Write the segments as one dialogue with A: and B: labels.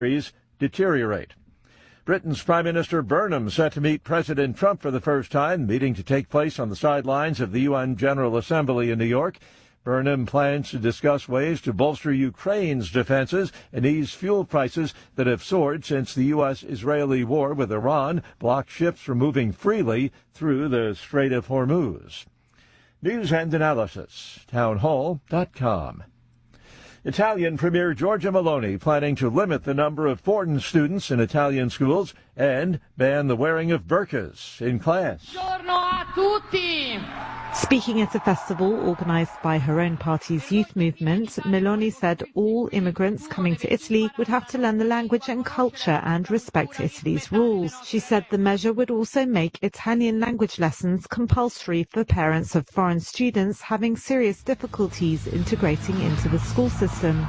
A: deteriorate. Britain's Prime Minister Burnham set to meet President Trump for the first time, meeting to take place on the sidelines of the UN General Assembly in New York. Burnham plans to discuss ways to bolster Ukraine's defenses and ease fuel prices that have soared since the U.S.-Israeli war with Iran blocked ships from moving freely through the Strait of Hormuz. News and analysis, townhall.com. Italian Premier Giorgia Meloni planning to limit the number of foreign students in Italian schools and ban the wearing of burqas in class.
B: Buongiorno a tutti.
C: Speaking at a festival organised by her own party's youth movement, Meloni said all immigrants coming to Italy would have to learn the language and culture and respect Italy's rules. She said the measure would also make Italian language lessons compulsory for parents of foreign students having serious difficulties integrating into the school system.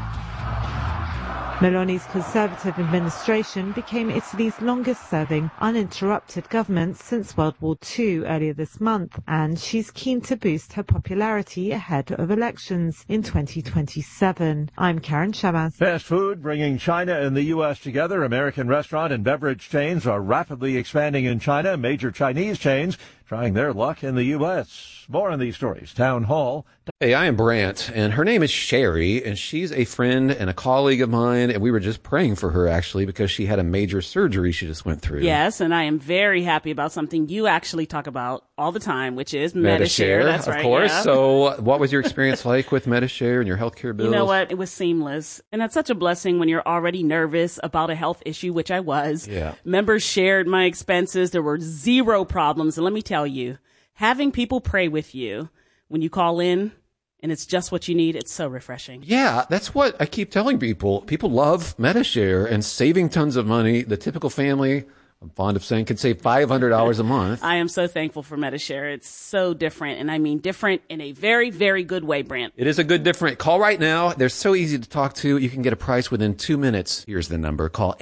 C: Meloni's Conservative administration became Italy's longest-serving, uninterrupted government since World War II earlier this month, and she's keen to boost her popularity ahead of elections in 2027. I'm Karen Shabazz.
A: Fast food bringing China and the U.S. together. American restaurant and beverage chains are rapidly expanding in China. Major Chinese chains trying their luck in the U.S. More on these stories. Town Hall.
D: Hey, I am Brant, and her name is Sherry, and she's a friend and a colleague of mine, and we were just praying for her, actually, because she had a major surgery she just went through.
E: Yes, and I am very happy about something you actually talk about all the time, which is Medi-Share. That's right,
D: of course.
E: Yeah.
D: So what was your experience like with Medi-Share and your healthcare bills?
E: You know what? It was seamless. And that's such a blessing when you're already nervous about a health issue, which I was.
D: Yeah.
E: Members shared my expenses. There were zero problems. And let me tell you, having people pray with you when you call in and it's just what you need, it's so refreshing.
D: Yeah, that's what I keep telling people. People love Medi-Share and saving tons of money. The typical family, I'm fond of saying, can save $500 a month.
E: I am so thankful for Medi-Share. It's so different, and I mean different in a very, very good way, Brant.
D: It is a good different. Call right now. They're so easy to talk to. You can get a price within 2 minutes. Here's the number. Call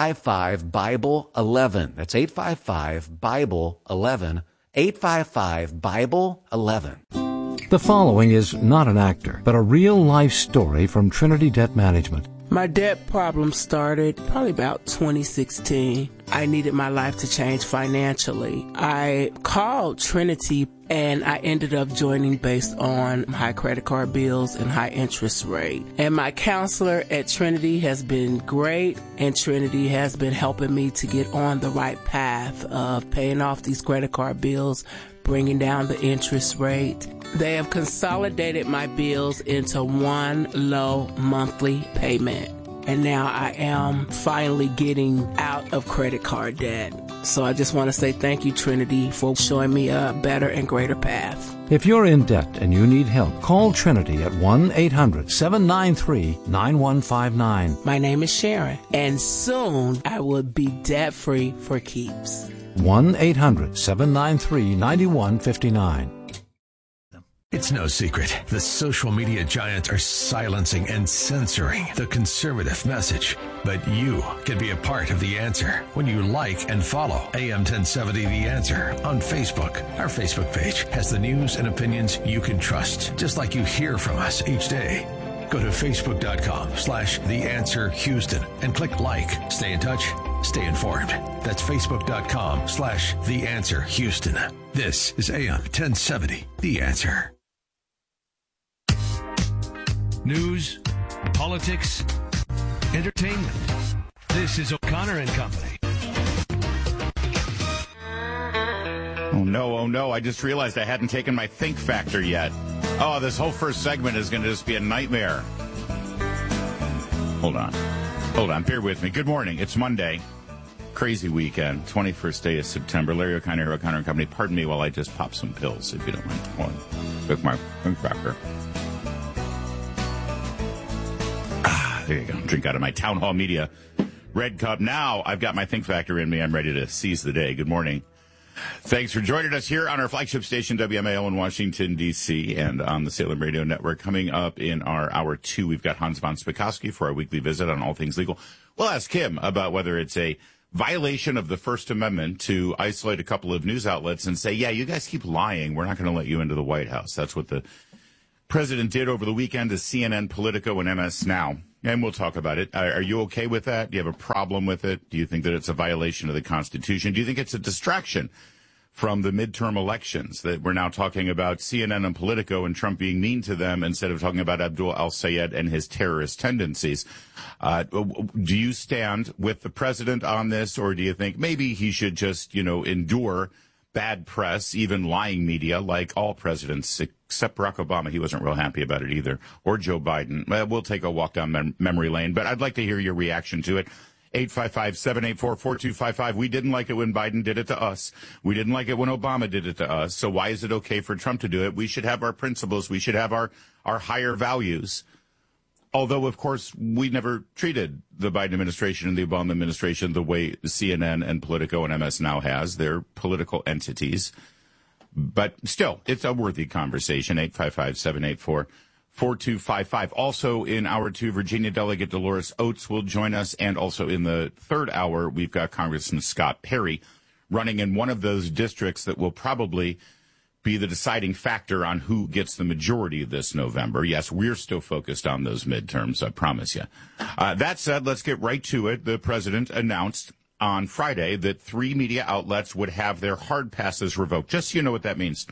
D: 855-BIBLE-11. That's 855-BIBLE-11. 855-BIBLE-11.
F: The following is not an actor, but a real-life story from Trinity Debt Management.
G: My debt problem started probably about 2016. I needed my life to change financially. I called Trinity and I ended up joining based on high credit card bills and high interest rate. And my counselor at Trinity has been great, and Trinity has been helping me to get on the right path of paying off these credit card bills, bringing down the interest rate. They have consolidated my bills into one low monthly payment. And now I am finally getting out of credit card debt. So I just want to say thank you, Trinity, for showing me a better and greater path.
F: If you're in debt and you need help, call Trinity at 1-800-793-9159.
G: My name is Sharon, and soon I will be debt-free for keeps.
F: 1-800-793-9159.
H: It's no secret. The social media giants are silencing and censoring the conservative message. But you can be a part of the answer when you like and follow AM 1070 The Answer on Facebook. Our Facebook page has the news and opinions you can trust, just like you hear from us each day. Go to Facebook.com/The Answer Houston and click like. Stay in touch. Stay informed. That's Facebook.com/The Answer Houston. This is AM 1070 The Answer. News, politics, entertainment. This is O'Connor and Company.
I: Oh no, I just realized I hadn't taken my think factor yet. Oh, this whole first segment is going to just be a nightmare. Hold on, bear with me. Good morning, it's Monday. Crazy weekend, 21st day of September. Larry O'Connor, O'Connor and Company. Pardon me while I just pop some pills, if you don't mind. Hold on. With my think factor. There you go. Drink out of my Town Hall Media red cup. Now I've got my think factor in me. I'm ready to seize the day. Good morning. Thanks for joining us here on our flagship station, WMAL in Washington, D.C., and on the Salem Radio Network. Coming up in our Hour 2, we've got Hans von Spakovsky for our weekly visit on all things legal. We'll ask him about whether it's a violation of the First Amendment to isolate a couple of news outlets and say, yeah, you guys keep lying. We're not going to let you into the White House. That's what the president did over the weekend to CNN, Politico, and MS Now. And we'll talk about it. Are you okay with that? Do you have a problem with it? Do you think that it's a violation of the Constitution? Do you think it's a distraction from the midterm elections, that we're now talking about CNN and Politico and Trump being mean to them instead of talking about Abdul al-Sayed and his terrorist tendencies? Do you stand with the president on this, or do you think maybe he should just, endure bad press, even lying media, like all presidents, except Barack Obama? He wasn't real happy about it either. Or Joe Biden. We'll take a walk down memory lane, but I'd like to hear your reaction to it. 855-784-4255. We didn't like it when Biden did it to us. We didn't like it when Obama did it to us. So why is it okay for Trump to do it? We should have our principles. We should have our higher values. Although, of course, we never treated the Biden administration and the Obama administration the way CNN and Politico and MS Now has. They're political entities. But still, it's a worthy conversation. 855-784-4255. Also in hour 2, Virginia Delegate Dolores Oates will join us. And also in the third hour, we've got Congressman Scott Perry running in one of those districts that will probably be the deciding factor on who gets the majority this November. Yes, we're still focused on those midterms, I promise you. That said, let's get right to it. The president announced on Friday that 3 media outlets would have their hard passes revoked. Just so you know what that means.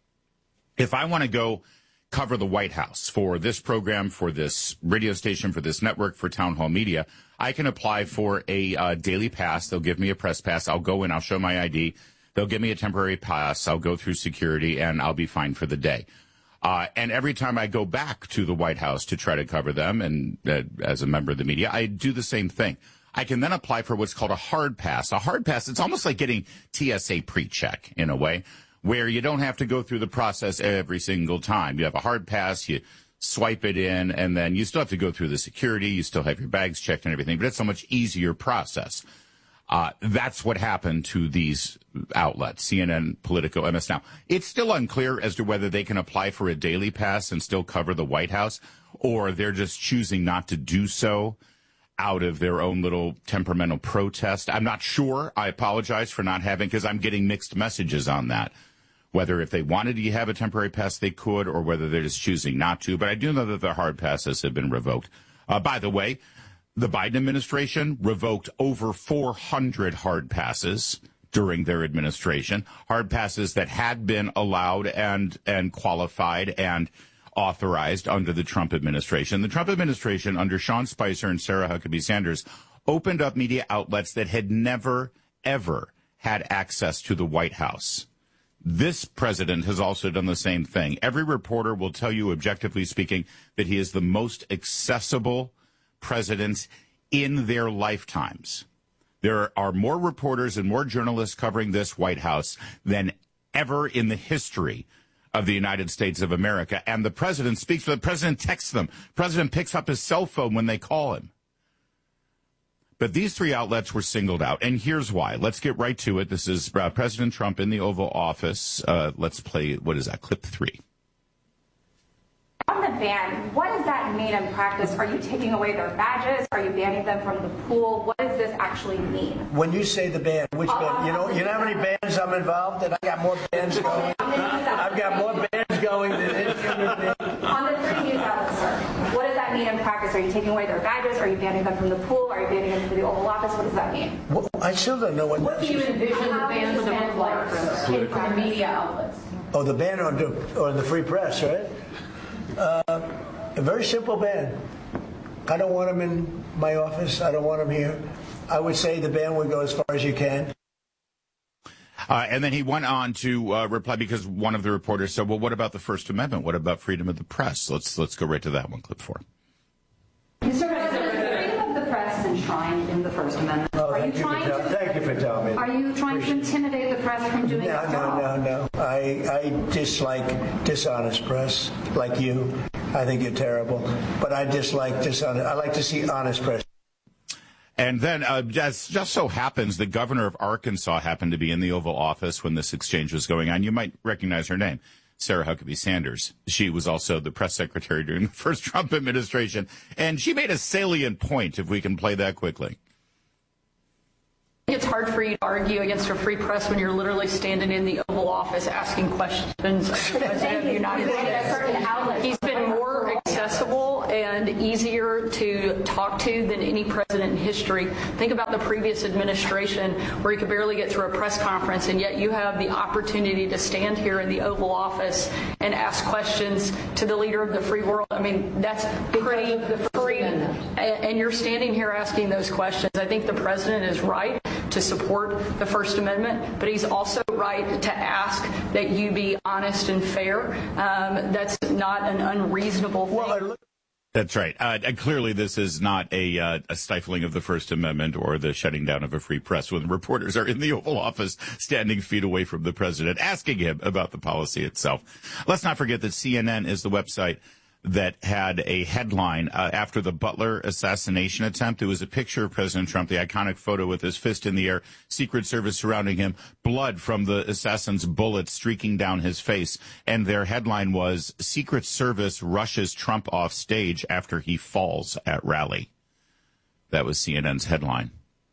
I: If I want to go cover the White House for this program, for this radio station, for this network, for Town Hall Media, I can apply for a daily pass. They'll give me a press pass. I'll go in, I'll show my ID. They'll give me a temporary pass. I'll go through security, and I'll be fine for the day. And every time I go back to the White House to try to cover them, and as a member of the media, I do the same thing. I can then apply for what's called a hard pass. A hard pass, it's almost like getting TSA pre-check in a way, where you don't have to go through the process every single time. You have a hard pass, you swipe it in, and then you still have to go through the security. You still have your bags checked and everything, but it's a much easier process. That's what happened to these outlets, CNN, Politico, MS Now. It's still unclear as to whether they can apply for a daily pass and still cover the White House, or they're just choosing not to do so out of their own little temperamental protest. I'm not sure. I apologize for not having, because I'm getting mixed messages on that. Whether if they wanted to have a temporary pass, they could, or whether they're just choosing not to. But I do know that the hard passes have been revoked. By the way, the Biden administration revoked over 400 hard passes during their administration, hard passes that had been allowed and qualified and authorized under the Trump administration. The Trump administration under Sean Spicer and Sarah Huckabee Sanders opened up media outlets that had never, ever had access to the White House. This president has also done the same thing. Every reporter will tell you, objectively speaking, that he is the most accessible presidents in their lifetimes. There are more reporters and more journalists covering this White House than ever in the history of the United States of America. And the president speaks for the president, texts them. The president picks up his cell phone when they call him. But these 3 outlets were singled out, and here's why. Let's get right to it. This is President Trump in the Oval Office. Let's play, what is that, clip 3.
J: On the ban, what does that mean in practice? Are you taking away their badges? Are you banning them from the pool? What does this actually mean?
K: When you say the ban, which ban? You know how many bans I'm involved in? I got more bans going. I've got more bans going than any human being.
J: On the 3 news outlets, sir, what does that mean in practice? Are you taking away their badges? Are you banning them from the pool? Are you banning them from the Oval Office? What does that mean?
K: Well, I still don't know
B: What do you envision the ban to look like for the media outlets?
K: Oh, the ban on the free press, right? A very simple ban. I don't want them in my office. I don't want them here. I would say the ban would go as far as you can.
I: And then he went on to reply, because one of the reporters said, well, what about the First Amendment? What about freedom of the press? Let's go right to that one, clip 4.
J: Mr. President, freedom of the press is enshrined in the First Amendment.
K: Oh, thank you for telling me.
J: Are you trying to intimidate the press from doing its job?
K: No. I dislike dishonest press, like you. I think you're terrible. But I dislike dishonest. I like to see honest press.
I: And then just so happens the governor of Arkansas happened to be in the Oval Office when this exchange was going on. You might recognize her name, Sarah Huckabee Sanders. She was also the press secretary during the first Trump administration. And she made a salient point, if we can play that quickly.
B: It's hard for you to argue against a free press when you're literally standing in the Oval Office asking questions of the President of the United States. He's been more accessible and easier to talk to than any president in history. Think about the previous administration where you could barely get through a press conference, and yet you have the opportunity to stand here in the Oval Office and ask questions to the leader of the free world. I mean, that's pretty free. And you're standing here asking those questions. I think the president is right to support the First Amendment, but he's also right to ask that you be honest and fair. That's not an unreasonable thing.
I: That's right. Clearly, this is not a stifling of the First Amendment or the shutting down of a free press when reporters are in the Oval Office standing feet away from the president, asking him about the policy itself. Let's not forget that CNN is the website that had a headline after the Butler assassination attempt. It was a picture of President Trump, the iconic photo with his fist in the air, Secret Service surrounding him, blood from the assassin's bullets streaking down his face. And their headline was, Secret Service rushes Trump off stage after he falls at rally. That was CNN's headline.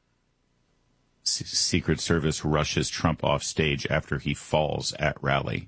I: Secret Service rushes Trump off stage after he falls at rally.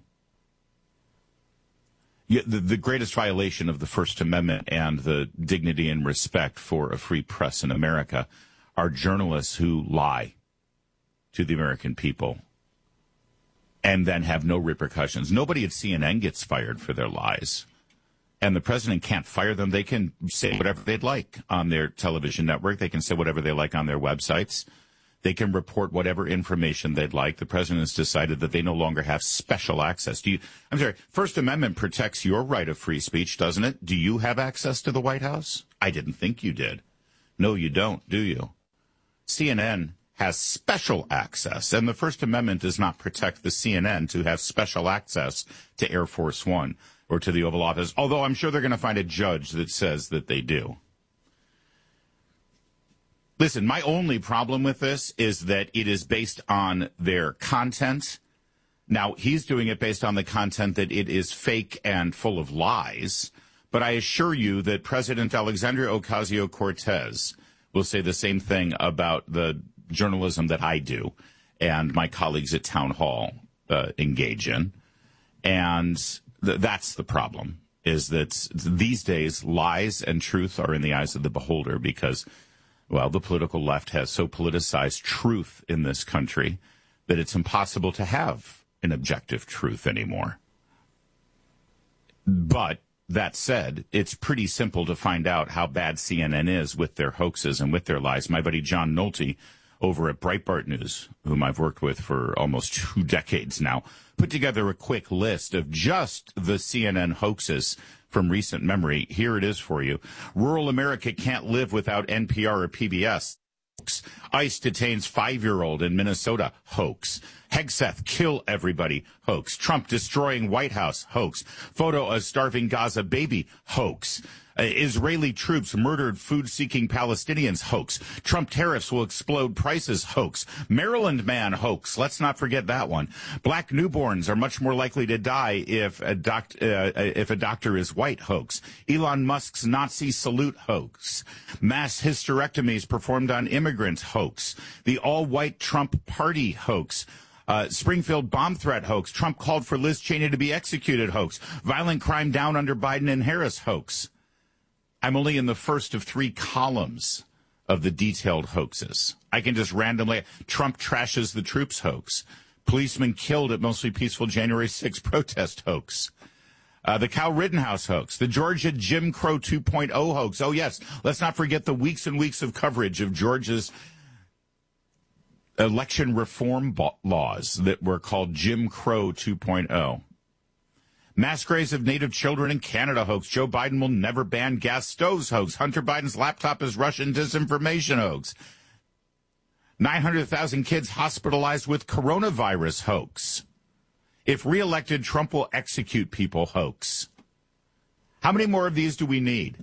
I: The greatest violation of the First Amendment and the dignity and respect for a free press in America are journalists who lie to the American people and then have no repercussions. Nobody at CNN gets fired for their lies. And the president can't fire them. They can say whatever they'd like on their television network. They can say whatever they like on their websites. They can report whatever information they'd like. The president has decided that they no longer have special access. I'm sorry, First Amendment protects your right of free speech, doesn't it? Do you have access to the White House? I didn't think you did. No, you don't, do you? CNN has special access, and the First Amendment does not protect the CNN to have special access to Air Force One or to the Oval Office, although I'm sure they're going to find a judge that says that they do. Listen, my only problem with this is that it is based on their content. Now, he's doing it based on the content that it is fake and full of lies. But I assure you that President Alexandria Ocasio-Cortez will say the same thing about the journalism that I do and my colleagues at Town Hall engage in. And that's the problem, is that these days lies and truth are in the eyes of the beholder because, well, the political left has so politicized truth in this country that it's impossible to have an objective truth anymore. But that said, it's pretty simple to find out how bad CNN is with their hoaxes and with their lies. My buddy John Nolte over at Breitbart News, whom I've worked with for almost 2 decades now, put together a quick list of just the CNN hoaxes from recent memory. Here it is for you. Rural America can't live without NPR or PBS. Hoax. ICE detains 5-year-old in Minnesota. Hoax. Hegseth kill everybody. Hoax. Trump destroying White House. Hoax. Photo of starving Gaza baby. Hoax. Israeli troops murdered food-seeking Palestinians. Hoax. Trump tariffs will explode prices. Hoax. Maryland man. Hoax. Let's not forget that one. Black newborns are much more likely to die if a doctor is white. Hoax. Elon Musk's Nazi salute. Hoax. Mass hysterectomies performed on immigrants. Hoax. The all-white Trump party. Hoax. Springfield bomb threat. Hoax. Trump called for Liz Cheney to be executed. Hoax. Violent crime down under Biden and Harris. Hoax. I'm only in the first of 3 columns of the detailed hoaxes. I can just randomly, Trump trashes the troops hoax. Policemen killed at mostly peaceful January 6th protest hoax. The Kyle Rittenhouse hoax. The Georgia Jim Crow 2.0 hoax. Oh, yes. Let's not forget the weeks and weeks of coverage of Georgia's election reform laws that were called Jim Crow 2.0. Mass graves of Native children in Canada hoax. Joe Biden will never ban gas stoves hoax. Hunter Biden's laptop is Russian disinformation hoax. 900,000 kids hospitalized with coronavirus hoax. If reelected, Trump will execute people hoax. How many more of these do we need?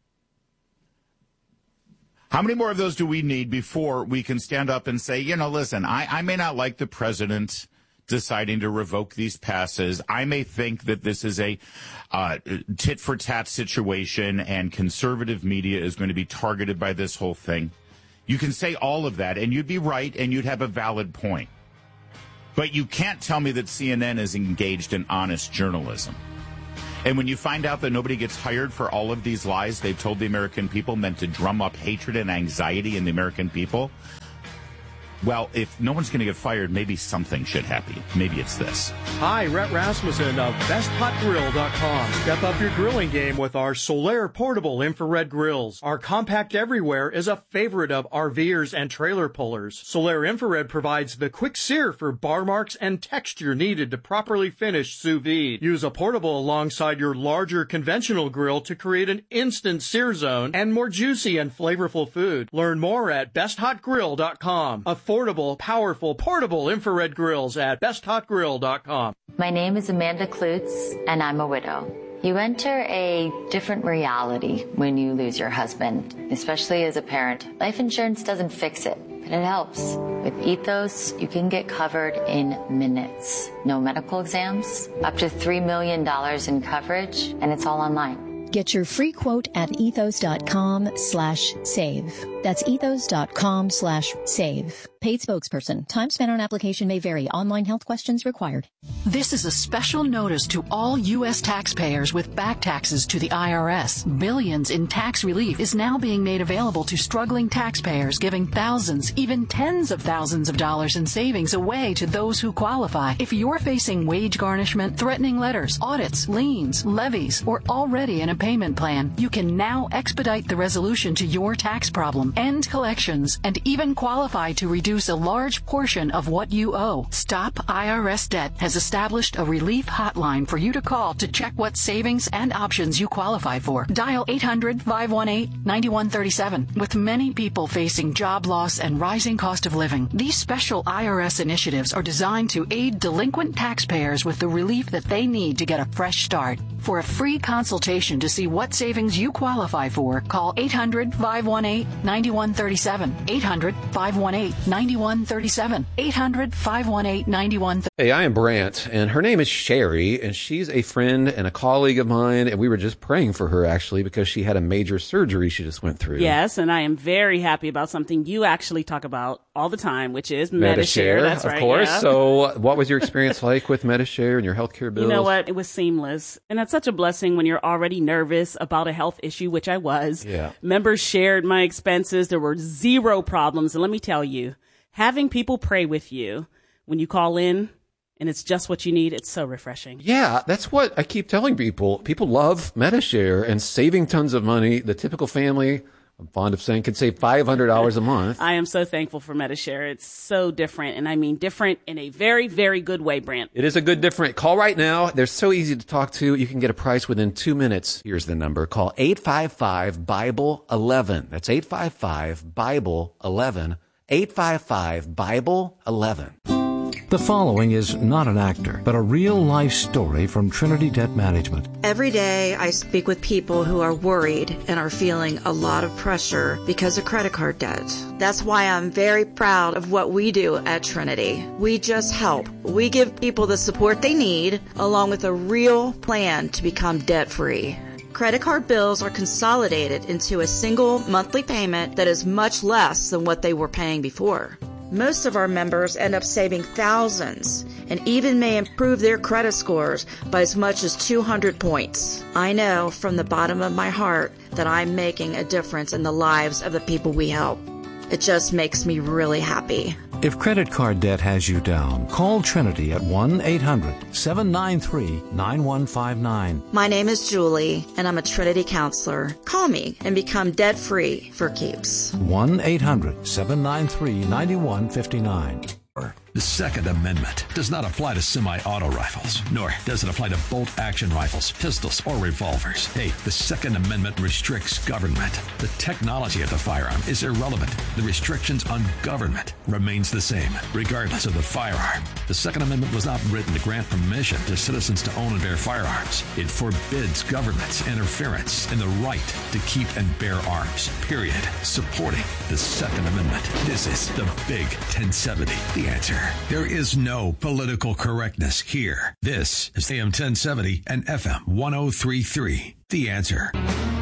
I: How many more of those do we need before we can stand up and say, you know, listen, I may not like the president deciding to revoke these passes. I may think that this is a tit-for-tat situation and conservative media is going to be targeted by this whole thing. You can say all of that, and you'd be right, and you'd have a valid point. But you can't tell me that CNN is engaged in honest journalism. And when you find out that nobody gets hired for all of these lies they've told the American people meant to drum up hatred and anxiety in the American people, well, if no one's going to get fired, maybe something should happen. Maybe it's this.
L: Hi, Rhett Rasmussen of BestHotGrill.com. Step up your grilling game with our Solaire portable infrared grills. Our compact everywhere is a favorite of RVers and trailer pullers. Solaire infrared provides the quick sear for bar marks and texture needed to properly finish sous vide. Use a portable alongside your larger conventional grill to create an instant sear zone and more juicy and flavorful food. Learn more at BestHotGrill.com. Affordable, powerful, portable infrared grills at BestHotGrill.com.
M: My name is Amanda Klutz, and I'm a widow. You enter a different reality when you lose your husband, especially as a parent. Life insurance doesn't fix it, but it helps. With Ethos, you can get covered in minutes. No medical exams, up to $3 million in coverage, and it's all online.
N: Get your free quote at ethos.com/save. That's ethos.com/save. Paid spokesperson. Time spent on application may vary. Online health questions required.
O: This is a special notice to all U.S. taxpayers with back taxes to the IRS. Billions in tax relief is now being made available to struggling taxpayers, giving thousands, even tens of thousands of dollars in savings away to those who qualify. If you're facing wage garnishment, threatening letters, audits, liens, levies, or already in a payment plan, you can now expedite the resolution to your tax problem, end collections, and even qualify to reduce a large portion of what you owe. Stop IRS Debt has established a relief hotline for you to call to check what savings and options you qualify for. Dial 800-518-9137. With many people facing job loss and rising cost of living, these special IRS initiatives are designed to aid delinquent taxpayers with the relief that they need to get a fresh start. For a free consultation to see what savings you qualify for, call 800-518-9137. 800-518-9137. 800-518-9137.
D: Hey, I am Brant, and her name is Sherry, and she's a friend and a colleague of mine, and we were just praying for her, actually, because she had a major surgery she just went through.
E: Yes, and I am very happy about something you actually talk about all the time, which is Medi-Share. That's right,
D: of course.
E: Yeah.
D: So what was your experience like with Medi-Share and your healthcare bills?
E: You know what? It was seamless. And that's such a blessing when you're already nervous about a health issue, which I was.
D: Yeah.
E: Members shared my expenses. There were zero problems. And let me tell you, having people pray with you when you call in and it's just what you need, it's so refreshing.
D: Yeah, that's what I keep telling people. People love Medi-Share and saving tons of money. The typical family, I'm fond of saying, can save $500 a month.
E: I am so thankful for Medi-Share. It's so different, and I mean different in a very, very good way, Brant.
D: It is a good different. Call right now. They're so easy to talk to. You can get a price within 2 minutes. Here's the number. Call 855-BIBLE-11. That's 855-BIBLE-11. 855-BIBLE-11.
F: The following is not an actor, but a real-life story from Trinity Debt Management.
P: Every day I speak with people who are worried and are feeling a lot of pressure because of credit card debt. That's why I'm very proud of what we do at Trinity. We just help. We give people the support they need, along with a real plan to become debt-free. Credit card bills are consolidated into a single monthly payment that is much less than what they were paying before. Most of our members end up saving thousands and even may improve their credit scores by as much as 200 points. I know from the bottom of my heart that I'm making a difference in the lives of the people we help. It just makes me really happy.
F: If credit card debt has you down, call Trinity at 1-800-793-9159.
P: My name is Julie, and I'm a Trinity counselor. Call me and become debt-free for keeps.
F: 1-800-793-9159.
H: The Second Amendment does not apply to semi-auto rifles, nor does it apply to bolt-action rifles, pistols, or revolvers. Hey, the Second Amendment restricts government. The technology of the firearm is irrelevant. The restrictions on government remains the same, regardless of the firearm. The Second Amendment was not written to grant permission to citizens to own and bear firearms. It forbids government's interference in the right to keep and bear arms, period. Supporting the Second Amendment. This is the Big 1070, The Answer. There is no political correctness here. This is AM 1070 and FM 1033. The Answer.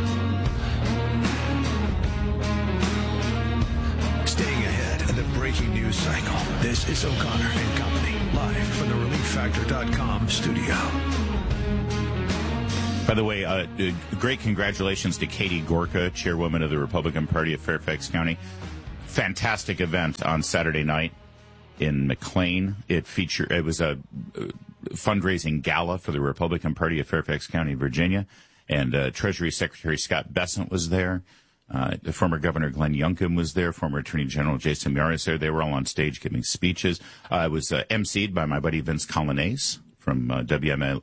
H: Staying ahead of the breaking news cycle. This is O'Connor and Company, live from the ReliefFactor.com studio.
I: By the way, great congratulations to Katie Gorka, chairwoman of the Republican Party of Fairfax County. Fantastic event on Saturday night in McLean. It was a fundraising gala for the Republican Party of Fairfax County, Virginia, and Treasury Secretary Scott Bessent was there. The former Governor Glenn Youngkin was there. Former Attorney General Jason Miyares was there. They were all on stage giving speeches. It was emceed by my buddy Vince Colonnese from WMAL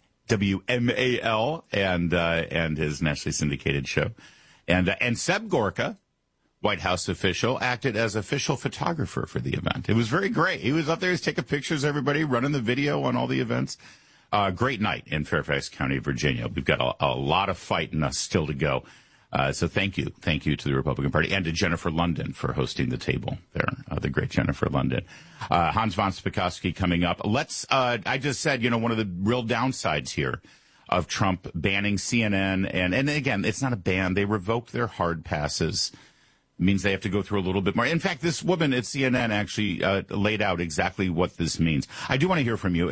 I: and his nationally syndicated show. And Seb Gorka, White House official, acted as official photographer for the event. It was very great. He was up there, he's taking pictures of everybody, running the video on all the events. Great night in Fairfax County, Virginia. We've got a lot of fight in us still to go. So thank you to the Republican Party and to Jennifer London for hosting the table there, the great Jennifer London. Hans von Spakovsky coming up. I just said, one of the real downsides here of Trump banning CNN, and again, it's not a ban. They revoked their hard passes. It means they have to go through a little bit more. In fact, this woman at CNN actually laid out exactly what this means. I do want to hear from you,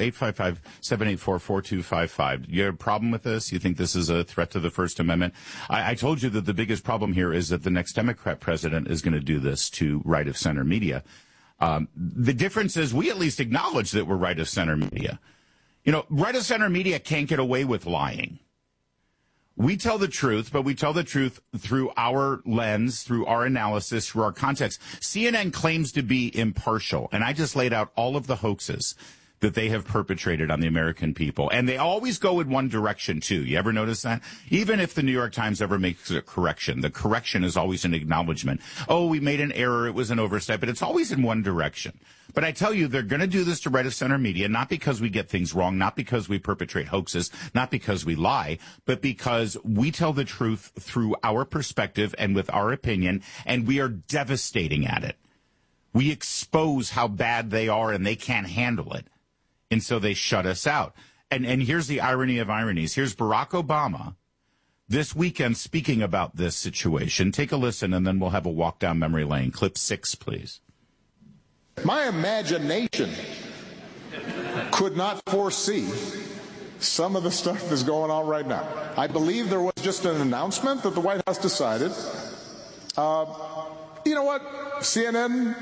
I: 855-784-4255. You have a problem with this? You think this is a threat to the First Amendment? I told you that the biggest problem here is that the next Democrat president is going to do this to right-of-center media. The difference is we at least acknowledge that we're right-of-center media. Right-of-center media can't get away with lying. We tell the truth, but we tell the truth through our lens, through our analysis, through our context. CNN claims to be impartial, and I just laid out all of the hoaxes that they have perpetrated on the American people. And they always go in one direction, too. You ever notice that? Even if the New York Times ever makes a correction, the correction is always an acknowledgement. Oh, we made an error. It was an oversight. But it's always in one direction. But I tell you, they're going to do this to right-of-center media, not because we get things wrong, not because we perpetrate hoaxes, not because we lie, but because we tell the truth through our perspective and with our opinion, and we are devastating at it. We expose how bad they are, and they can't handle it. And so they shut us out. And here's the irony of ironies. Here's Barack Obama this weekend speaking about this situation. Take a listen, and then we'll have a walk down memory lane. Clip 6, please.
Q: My imagination could not foresee some of the stuff that's going on right now. I believe there was just an announcement that the White House decided, you know what, CNN,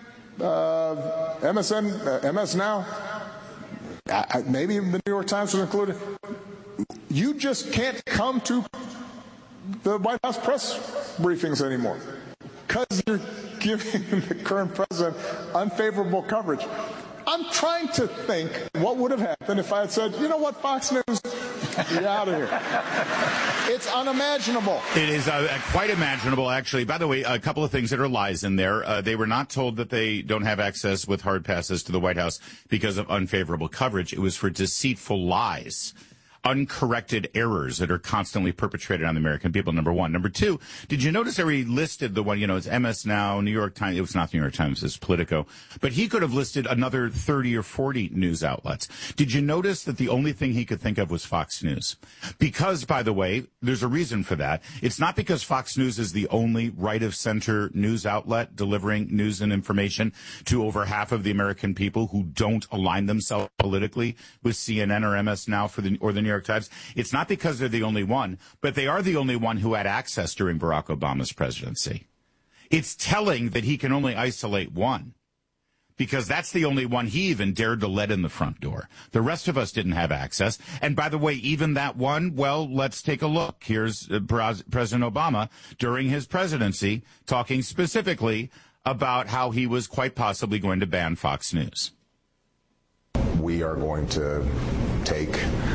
Q: MSN, MS Now, maybe even the New York Times was included. You just can't come to the White House press briefings anymore because you're giving the current president unfavorable coverage. I'm trying to think what would have happened if I had said, you know what, Fox News, you're out of here. It's unimaginable.
I: It is quite imaginable, actually. By the way, a couple of things that are lies in there. They were not told that they don't have access with hard passes to the White House because of unfavorable coverage. It was for deceitful lies. Uncorrected errors that are constantly perpetrated on the American people, number one. Number two, did you notice that he listed the one, it's MS Now, New York Times. It was not New York Times, it's Politico. But he could have listed another 30 or 40 news outlets. Did you notice that the only thing he could think of was Fox News? Because, by the way, there's a reason for that. It's not because Fox News is the only right-of-center news outlet delivering news and information to over half of the American people who don't align themselves politically with CNN or MS Now or the New York Times. It's not because they're the only one, but they are the only one who had access during Barack Obama's presidency. It's telling that he can only isolate one because that's the only one he even dared to let in the front door. The rest of us didn't have access. And by the way, even that one, well, let's take a look. Here's President Obama during his presidency talking specifically about how he was quite possibly going to ban Fox News.
Q: We are going to take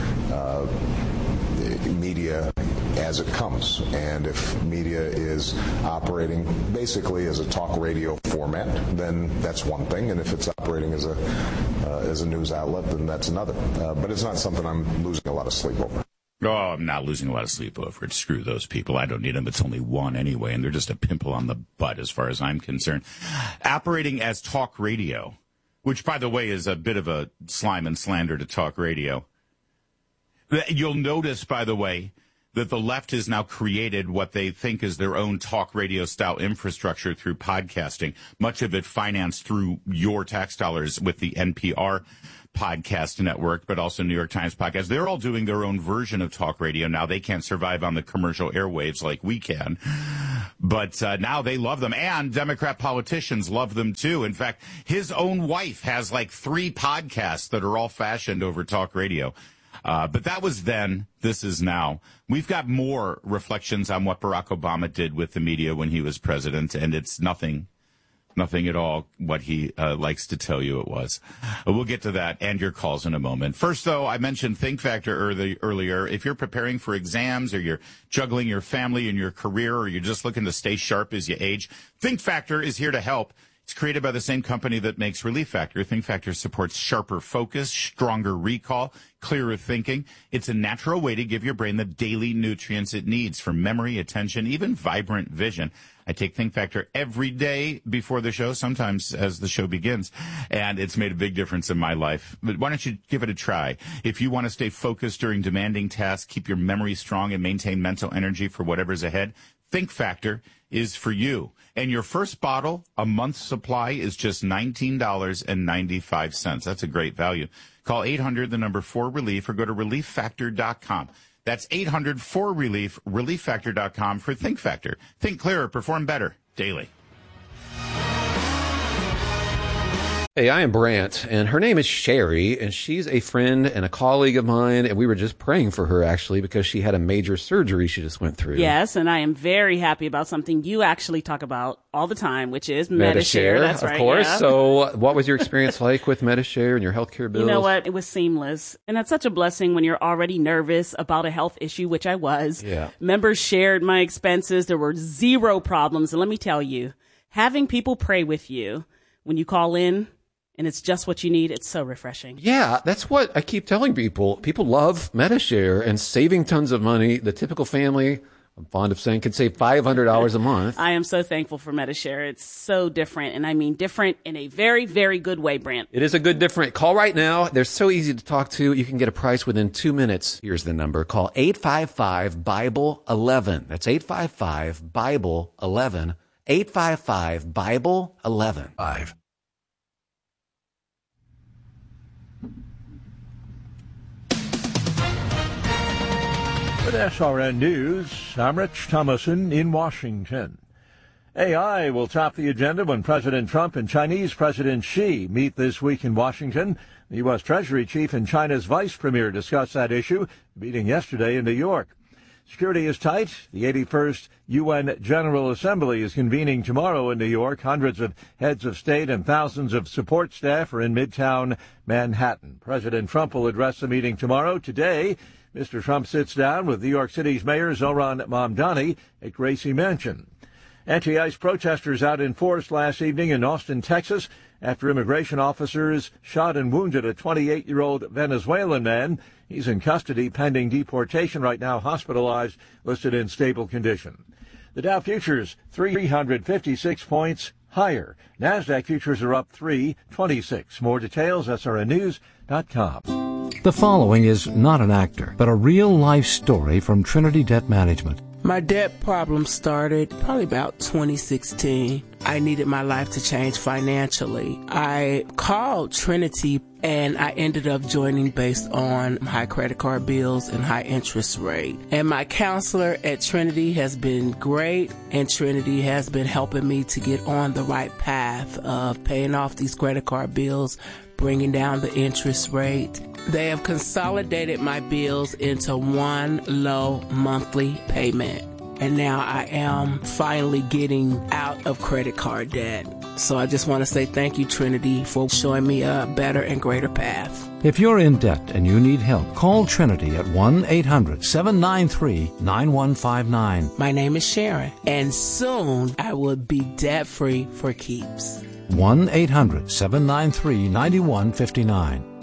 Q: media as it comes, and if media is operating basically as a talk radio format, then that's one thing, and if it's operating as a news outlet, then that's another. But it's not something I'm losing a lot of sleep over.
I: Oh, I'm not losing a lot of sleep over it. Screw those people. I don't need them. It's only one anyway, and they're just a pimple on the butt as far as I'm concerned. Operating as talk radio, which, by the way, is a bit of a slime and slander to talk radio. You'll notice, by the way, that the left has now created what they think is their own talk radio style infrastructure through podcasting, much of it financed through your tax dollars with the NPR podcast network, but also New York Times podcast. They're all doing their own version of talk radio now. They can't survive on the commercial airwaves like we can. But now they love them, and Democrat politicians love them too. In fact, his own wife has like 3 podcasts that are all fashioned over talk radio. But that was then. This is now. We've got more reflections on what Barack Obama did with the media when he was president, and it's nothing at all what he likes to tell you it was. We'll get to that and your calls in a moment. First, though, I mentioned Think Factor earlier. If you're preparing for exams, or you're juggling your family and your career, or you're just looking to stay sharp as you age, Think Factor is here to help. It's created by the same company that makes Relief Factor. Think Factor supports sharper focus, stronger recall, clearer thinking. It's a natural way to give your brain the daily nutrients it needs for memory, attention, even vibrant vision. I take Think Factor every day before the show, sometimes as the show begins, and it's made a big difference in my life. But why don't you give it a try? If you want to stay focused during demanding tasks, keep your memory strong, and maintain mental energy for whatever's ahead, Think Factor is for you. And your first bottle, a month's supply, is just $19.95. That's a great value. Call 800-4RELIEF, or go to ReliefFactor.com. That's 800-4RELIEF, ReliefFactor.com for Think Factor. Think clearer, perform better, daily.
D: Hey, I am Brant, and her name is Sherry, and she's a friend and a colleague of mine, and we were just praying for her, actually, because she had a major surgery she just went through.
E: Yes, and I am very happy about something you actually talk about all the time, which is Medi-Share. That's right,
D: of course.
E: Yeah.
D: So what was your experience like with Medi-Share and your healthcare bills?
E: You know what? It was seamless. And that's such a blessing when you're already nervous about a health issue, which I was.
D: Yeah.
E: Members shared my expenses. There were 0 problems. And let me tell you, having people pray with you when you call in, and it's just what you need, it's so refreshing.
D: Yeah, that's what I keep telling people. People love Medi-Share and saving tons of money. The typical family, I'm fond of saying, could save $500 a month.
E: I am so thankful for Medi-Share. It's so different, and I mean different in a very, very good way, Brant.
D: It is a good different. Call right now. They're so easy to talk to. You can get a price within 2 minutes. Here's the number. Call 855-BIBLE-11. That's 855-BIBLE-11. 855-BIBLE-11. 5.
A: With SRN News, I'm Rich Thomason in Washington. AI will top the agenda when President Trump and Chinese President Xi meet this week in Washington. The U.S. Treasury Chief and China's Vice Premier discussed that issue, meeting yesterday in New York. Security is tight. The 81st UN General Assembly is convening tomorrow in New York. Hundreds of heads of state and thousands of support staff are in Midtown Manhattan. President Trump will address the meeting tomorrow. Today, Mr. Trump sits down with New York City's Mayor Zohran Mamdani at Gracie Mansion. Anti-ICE protesters out in force last evening in Austin, Texas, after immigration officers shot and wounded a 28-year-old Venezuelan man. He's in custody pending deportation right now, hospitalized, listed in stable condition. The Dow futures 356 points higher. NASDAQ futures are up 326. More details, srnnews.com.
F: The following is not an actor, but a real-life story from Trinity Debt Management.
G: My debt problem started probably about 2016. I needed my life to change financially. I called Trinity and I ended up joining based on high credit card bills and high interest rate. And my counselor at Trinity has been great, and Trinity has been helping me to get on the right path of paying off these credit card bills, bringing down the interest rate. They have consolidated my bills into one low monthly payment. And now I am finally getting out of credit card debt. So I just want to say thank you, Trinity, for showing me a better and greater path.
F: If you're in debt and you need help, call Trinity at 1-800-793-9159.
G: My name is Sharon, and soon I will be debt-free for keeps.
F: 1-800-793-9159.